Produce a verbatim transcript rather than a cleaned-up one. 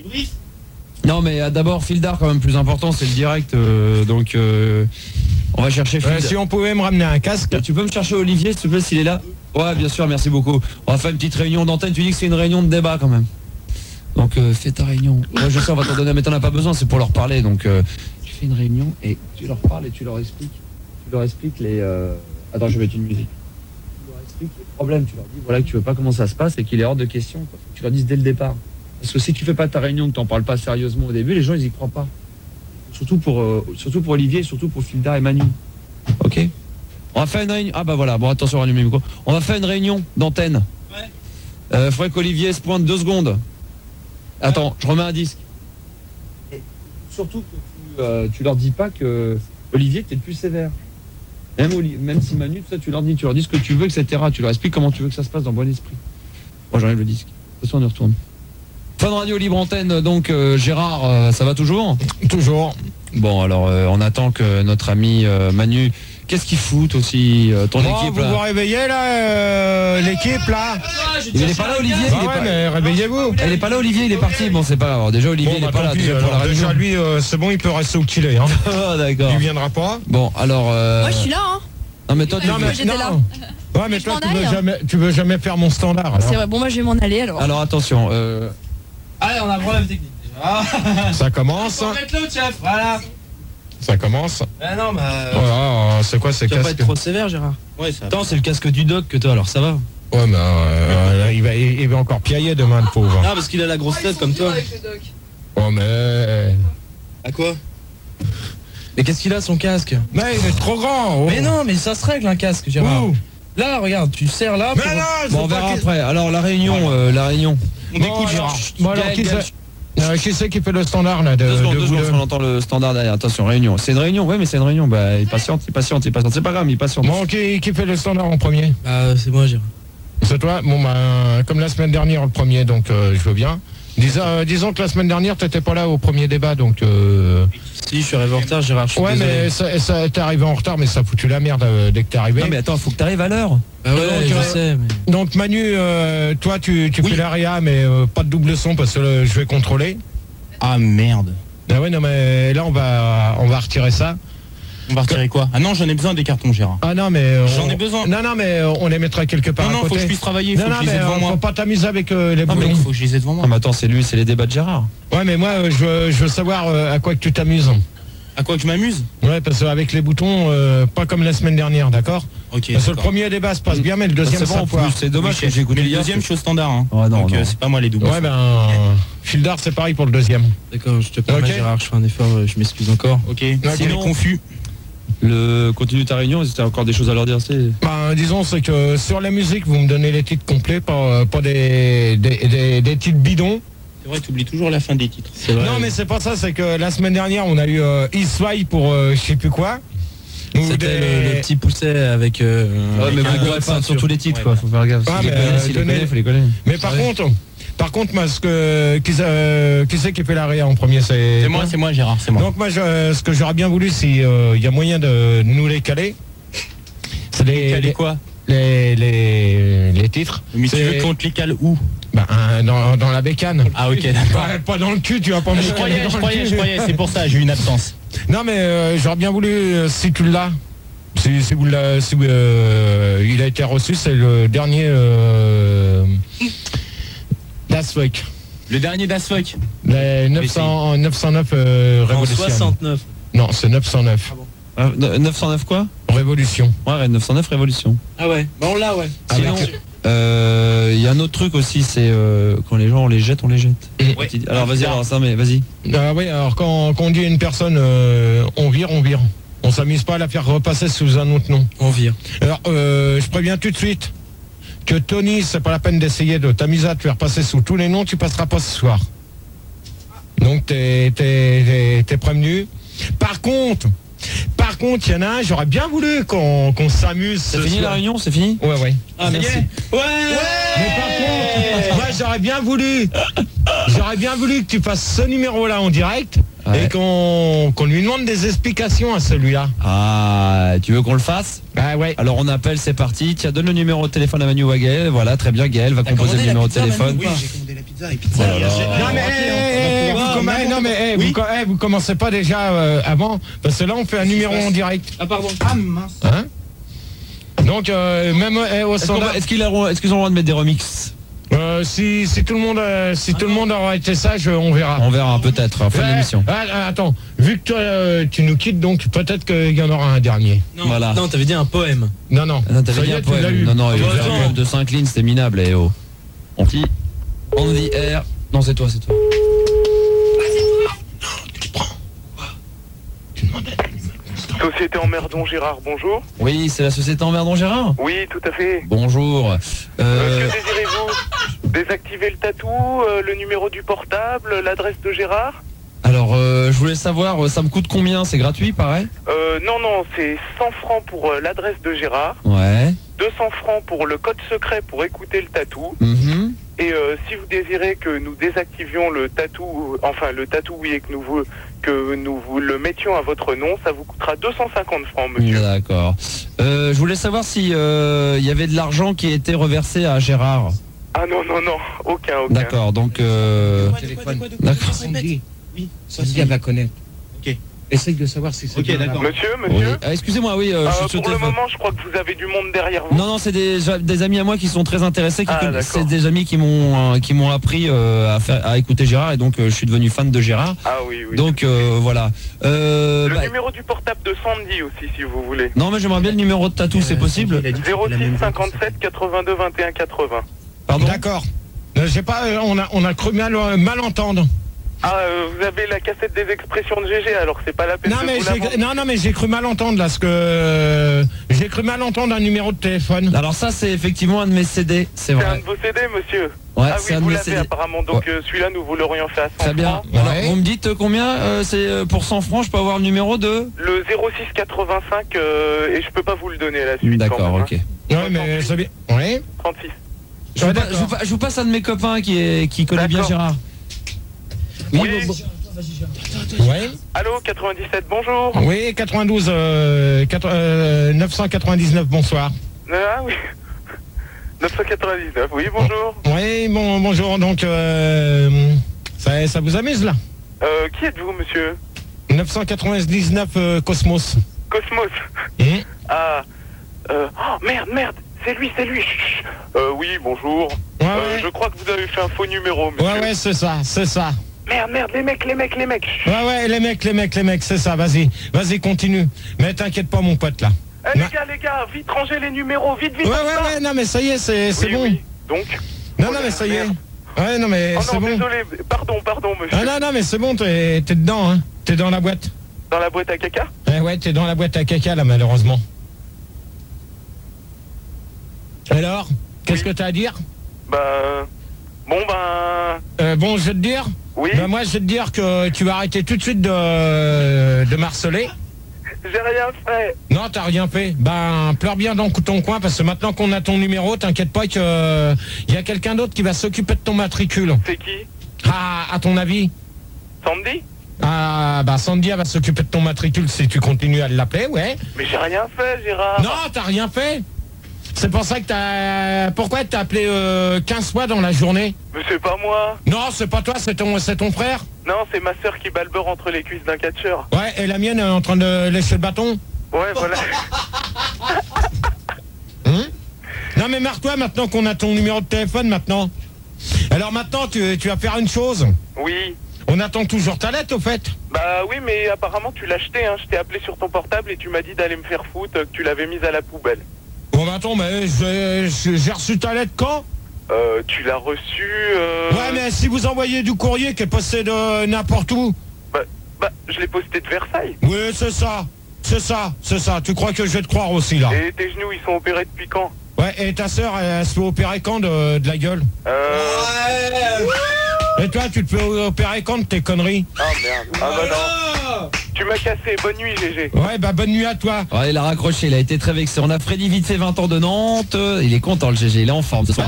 Non, mais euh, d'abord, Fildar, quand même, plus important, c'est le direct. Euh, donc, euh, on va chercher Fildar. Euh, si on pouvait me ramener un casque. Tu peux me chercher Olivier, s'il te plaît, s'il est là? Ouais, bien sûr, merci beaucoup. On va faire une petite réunion d'antenne. Tu dis que c'est une réunion de débat, quand même. Donc, euh, fais ta réunion. Moi, je sais, on va t'en donner, mais t'en as pas besoin, c'est pour leur parler. Donc, euh, tu fais une réunion et tu leur parles et tu leur expliques. Tu leur expliques les... Euh... Attends, je vais mettre une musique. Tu leur expliques les problèmes. Tu leur dis, voilà, que tu veux pas comment ça se passe et qu'il est hors de question, quoi. Tu leur dis dès le départ. Parce que si tu fais pas ta réunion, que t'en parles pas sérieusement au début, les gens, ils y croient pas. Surtout pour, euh, surtout pour Olivier, surtout pour Fildar et Manu. Ok? On va faire une réunion. Ah bah voilà, bon attention, rallume le micro. On va faire une réunion d'antenne. Ouais. Euh, faudrait qu'Olivier se pointe deux secondes. Attends, ouais. Je remets un disque. Et surtout que tu, euh, tu leur dis pas que Olivier, t'es le plus sévère. Même, même si Manu, ça, tu leur dis, tu leur dis ce que tu veux, et cetera. Tu leur expliques comment tu veux que ça se passe dans bon esprit. Moi, j'enlève le disque. De toute façon, on y retourne. Fun Radio Libre Antenne, donc euh, Gérard, euh, ça va toujours? Toujours. Bon, alors euh, on attend que notre ami euh, Manu, qu'est-ce qu'il fout aussi euh, ton oh, équipe vous là? vous réveillez là, euh, l'équipe là? Il n'est pas là, Olivier. Bah il est ouais, pas... mais réveillez-vous. Il n'est pas là, Olivier, il est parti. Bon, c'est pas grave. Déjà, Olivier, bon, il n'est bah, pas là. Pis, Déjà, alors, pour la déjà lui, euh, c'est bon, il peut rester où qu'il est. Hein. Oh, d'accord. Il viendra pas. Bon, alors. Euh... Moi, je suis là, hein. Non, mais toi, tu non, mais mais non. Là. Ouais, mais, mais toi, tu veux, hein. jamais, tu veux jamais faire mon standard. C'est vrai. Bon, moi, je vais m'en aller alors. Alors, attention. Euh... Allez, on a un problème technique. Ah. Ça commence. On va mettre l'autre, chef. Voilà. Ça commence. Ah non, bah. Euh... Voilà, c'est quoi ces casques? casques? Tu vas pas être trop sévère, Gérard. Ouais, ça. Attends, c'est le casque du doc que toi, alors ça va. Ouais, mais euh, il, va, il va encore piailler demain, le pauvre. Ah, parce qu'il a la grosse tête comme toi. Oh, mais. À quoi? Mais qu'est-ce qu'il a son casque? Mais il est trop grand. Oh. Mais non, mais ça se règle un casque, Gérard. Ouh. Là, regarde, tu serres là. Mais pour... non, bon, on verra après. Alors, la réunion, voilà. euh, la réunion. On bon, écoute, Gérard. Bon, alors, Gaël, qui Gaël, Euh, qui c'est qui fait le standard là de, deux secondes, de deux secondes, on entend le standard derrière. Attention, réunion. C'est une réunion, ouais, mais c'est une réunion. Bah, il patiente, il patiente, il patiente. C'est pas grave, il patiente. Bon, qui, qui fait le standard en premier? Bah, c'est moi, Gérard. C'est toi? Bon, bah, comme la semaine dernière, le premier, donc euh, je veux bien. Dis, euh, disons que la semaine dernière, t'étais pas là au premier débat, donc. Euh... Si, je suis arrivé en retard, Gérard. Je suis ouais, désolé. mais ça, ça, t'es arrivé en retard, mais ça a foutu la merde euh, dès que t'es arrivé. Non, mais attends, faut que t'arrives à l'heure. Bah ouais, donc, je euh, sais. Mais... Donc, Manu, euh, toi, tu, tu oui. fais l'aria, mais euh, pas de double son parce que euh, je vais contrôler. Ah merde. Ah ouais, non, mais là, on va, on va retirer ça. On va retirer quoi? Ah non, j'en ai besoin des cartons, Gérard. Ah non, mais on... j'en ai besoin. Non, non, mais on les mettra quelque part. Non, non, à côté. faut que je puisse travailler. Faut non, que non, je les ai devant euh, moi. Faut pas t'amuser avec euh, les boulons. boulons. Il faut que je les ai devant moi. Ah, mais attends, c'est lui, c'est les débats de Gérard. Ouais, mais moi, euh, je, veux, je veux savoir euh, à quoi que tu t'amuses. À quoi que je m'amuse? Ouais, parce qu'avec les boutons, euh, pas comme la semaine dernière, d'accord? Ok. Parce que le premier débat se passe bien, mais le deuxième, c'est bon, ça c'est dommage oui, que j'ai écouté le deuxième, je suis au standard. Hein. Oh, non, donc, non. Euh, c'est pas moi les doubles. Ouais, ben, euh, Fildar, c'est pareil pour le deuxième. D'accord, je te permets, okay. Gérard, je fais un effort, je m'excuse encore. Ok. okay. Sinon, confus. Le continue ta réunion, c'était encore des choses à leur dire, c'est. Ben, disons, c'est que sur la musique, vous me donnez les titres complets, pas, pas des, des, des, des titres bidons. C'est vrai, tu oublies toujours la fin des titres. Vrai. Non, mais c'est pas ça, c'est que la semaine dernière, on a eu euh, Isway pour euh, je sais plus quoi. C'était des... le, le petit pousset avec. Euh, ouais, avec mais vous ne pas sur tous les titres, ouais, quoi. Faut faire gaffe. Ah, si mais les connaît, euh, si tenez... les connaît, faut les connaître. Mais par ouais. contre, par contre, moi, ce que qui, euh, qui c'est qui fait l'arrêt en premier, c'est. C'est moi, c'est moi, Gérard, c'est moi. Donc moi, je, ce que j'aurais bien voulu, si il euh, y a moyen de nous les caler. C'est les. Caler les, quoi? Les les les titres. Mais tu veux qu'on te les cale où? Bah, dans, dans la bécane. Ah ok, d'accord. Pas, pas dans le cul, tu vas pas me je croyais, je croyais, je croyais, c'est pour ça, j'ai eu une absence. Non mais euh, j'aurais bien voulu, euh, si tu l'as, si, si vous l'avez, si, euh, il a été reçu, c'est le dernier euh, Das Week. Le dernier Das Week. Les neuf cents, neuf cent neuf euh, Révolution. soixante-neuf. Non, c'est neuf cent neuf. Ah bon. Euh, neuf cent neuf quoi? Révolution. Ouais, neuf cent neuf Révolution. Ah ouais, bah on l'a, ouais. Sinon, il euh, y a un autre truc aussi, c'est euh, quand les gens on les jette, on les jette. Ouais. Alors vas-y, alors ça, mais vas-y. Ah oui, alors quand, quand on dit à une personne, euh, on vire, on vire. On s'amuse pas à la faire repasser sous un autre nom. On vire. Alors, euh, je préviens tout de suite que Tony, c'est pas la peine d'essayer de t'amuser à te faire passer sous tous les noms, tu passeras pas ce soir. Donc t'es, t'es, t'es, t'es prévenu. Par contre, par contre, il y en a un, j'aurais bien voulu qu'on, qu'on s'amuse. C'est fini soir. La réunion, c'est fini? Ouais, ouais. Ah, merci. Ouais, ouais. Mais par contre, moi j'aurais bien voulu, j'aurais bien voulu que tu fasses ce numéro-là en direct. Ouais. Et qu'on, qu'on lui demande des explications à celui-là. Ah, tu veux qu'on le fasse? Ah ouais. Alors on appelle, c'est parti. Tiens, donne le numéro de téléphone à Manu ou à Gaël. Voilà, très bien, Gaël va composer le numéro de téléphone. Oui, j'ai commandé la pizza et pizza. Oh là là. Non mais, non, mais, non, mais hey, Oui. vous, co- hey, vous commencez pas déjà euh, avant, parce que là on fait un numéro en direct. Ah, pardon. Ah, mince. Hein Donc euh, même euh, au Est-ce qu'on va- standard, est-ce qu'ils ont, est-ce qu'ils ont le droit de mettre des remixes? euh, si, si tout le monde euh, si tout le monde aura été sage, euh, on verra. On verra peut-être, à la fin de Ouais, l'émission. ah, ah, attends, vu que toi euh, tu nous quittes, donc peut-être qu'il y en aura un dernier. Non, Voilà. non, t'avais dit un poème. Non, non. Ah non, t'avais Ça y dit est, un tu l'as poème. eu. Non, non, il Oh, a fait un attends. poème de cinq lignes, c'était minable, et oh. On dit, on dit R. Non, c'est toi, c'est toi. Société Emmerdon Gérard, bonjour. Oui, c'est la société Emmerdon Gérard. Oui, tout à fait. Bonjour. Euh, Euh, que désirez-vous? Désactiver le tatou, euh, le numéro du portable, l'adresse de Gérard? alors, euh, je voulais savoir, euh, ça me coûte combien? C'est gratuit, pareil? euh, Non, non, c'est cent francs pour euh, l'adresse de Gérard, Ouais. deux cents francs pour le code secret pour écouter le tatou. Mhm. Et euh, si vous désirez que nous désactivions le tatou, enfin le tatou, oui, et que nous vous, que nous vous le mettions à votre nom, ça vous coûtera deux cent cinquante francs, monsieur. D'accord. Euh, je voulais savoir si euh, il y avait de l'argent qui était reversé à Gérard. Ah non, non, non, aucun, aucun. D'accord, donc... Euh... téléphone. D'accord. Répète. Oui, Sandy, elle va connaître. Ok. Essaye de savoir si c'est Ok, bien là. d'accord. Monsieur, Oui. monsieur Ah, excusez-moi, oui, euh, Euh, je suis au Pour le téléphone. moment, je crois que vous avez du monde derrière vous. Non, non, c'est des, des amis à moi qui sont très intéressés, qui Ah, connaissent- d'accord. c'est des amis qui m'ont euh, qui m'ont appris euh, à faire à écouter Gérard, et donc euh, je suis devenu fan de Gérard. Ah oui, oui. Donc euh, voilà. Euh, Le bah, numéro du portable de Sandy aussi, si vous voulez. non, mais j'aimerais bien le numéro de tatou, c'est possible? zéro six cinquante-sept quatre-vingt-deux vingt et un quatre-vingts. Pardon? D'accord. Euh, j'ai pas, euh, on a, on a cru mal, euh, mal entendre. Ah, euh, vous avez la cassette des expressions de G G, alors c'est pas la peine Non de mais, vous la j'ai, vendre. non, non, mais j'ai cru mal entendre là, parce que euh, j'ai cru mal entendre un numéro de téléphone. Alors ça, c'est effectivement un de mes C D, c'est C'est un vrai. de vos C D, monsieur. Ouais, Ah c'est oui, un de vous mes l'avez C D. apparemment, donc euh, celui-là, nous vous l'aurions fait à cent Très bien. francs. Ouais. Alors, vous me dites euh, combien euh, c'est euh, pour cent francs, je peux avoir le numéro de... Le zéro six quatre-vingt-cinq, euh, et je peux pas vous le donner à la suite. quand D'accord, même, ok. hein. Ouais, mais c'est bien. Oui. trente-six. Je vous, Ouais, pa- d'accord. je vous pa- je vous passe un de mes copains qui, est, qui connaît bien D'accord. Gérard. Oui. bon- Oui. Allô, quatre-vingt-dix-sept, bonjour. Oui, quatre-vingt-douze, euh, quatre- euh, neuf cent quatre-vingt-dix-neuf, bonsoir. Ah oui. neuf cent quatre-vingt-dix-neuf, oui, bonjour. Oui, bon, bonjour, donc, euh, ça, ça vous amuse là? Euh, qui êtes-vous, monsieur? neuf cent quatre-vingt-dix-neuf euh, Cosmos. Cosmos. Hum. Ah. Euh, oh, merde, merde. C'est lui, c'est lui. Chut, chut. Euh, oui, bonjour. Ouais, Euh, ouais. je crois que vous avez fait un faux numéro, monsieur. Ouais, ouais, c'est ça, c'est ça. Merde, merde, les mecs, les mecs, les mecs. Chut. Ouais, ouais, les mecs, les mecs, les mecs, c'est ça, vas-y. Vas-y, continue. Mais t'inquiète pas, mon pote, là. Eh, Ma- les gars, les gars, vite rangez les numéros, vite, vite. Ouais, on y ouais, va. ouais, non, mais ça y est, c'est c'est Oui, bon. oui. Donc. Non, Oh non, là, mais ça y est. merde. Ouais, non, mais Oh c'est non, bon. désolé. Pardon, pardon, monsieur. Ah non, non, mais c'est bon, t'es t'es dedans, hein. T'es dans la boîte. Dans la boîte à caca? Ouais, ouais, t'es dans la boîte à caca, là, malheureusement. Alors, qu'est-ce Oui. que t'as à dire? Bah. Bon, ben. Euh, bon, je vais te dire. Oui. Ben, moi, je vais te dire que tu vas arrêter tout de suite de, de marceler. J'ai rien fait. Non, t'as rien fait. Ben, pleure bien dans ton coin, parce que maintenant qu'on a ton numéro, t'inquiète pas que il y a quelqu'un d'autre qui va s'occuper de ton matricule. C'est qui? Ah, à ton avis? Sandy? Ah, bah Sandy elle va s'occuper de ton matricule si tu continues à l'appeler, ouais. Mais j'ai rien fait, Gérard. Non, t'as rien fait. C'est pour ça que t'as... Pourquoi t'as appelé euh, quinze fois dans la journée? Mais c'est pas moi. Non, c'est pas toi, c'est ton, c'est ton frère. Non, c'est ma sœur qui bat le beurre entre les cuisses d'un catcheur. Ouais, et la mienne elle est en train de lécher le bâton. Ouais, voilà. Hein? Non mais marre-toi maintenant qu'on a ton numéro de téléphone maintenant. Alors maintenant tu, tu vas faire une chose. Oui. On attend toujours ta lettre au fait. Bah oui, mais apparemment tu l'as acheté, hein. Je t'ai appelé sur ton portable et tu m'as dit d'aller me faire foutre, que tu l'avais mise à la poubelle. Bon bah attends, mais j'ai j'ai reçu ta lettre quand? Euh, tu l'as reçu, euh... Ouais mais si vous envoyez du courrier qui est posté de n'importe où. Bah, bah, je l'ai posté de Versailles. Oui c'est ça, c'est ça, c'est ça. Tu crois que je vais te croire aussi là? Et tes genoux, ils sont opérés depuis quand? Ouais, et ta sœur elle, elle se fait opérer quand de, de la gueule? Euh... Et toi tu te fais opérer quand de tes conneries? Ah merde. Ah bah non. Tu m'as cassé. Bonne nuit, G G. Ouais bah bonne nuit à toi. Ouais, il a raccroché, il a été très vexé. On a Freddy vite fait vingt ans de Nantes. Il est content le G G, il est en forme ce soir.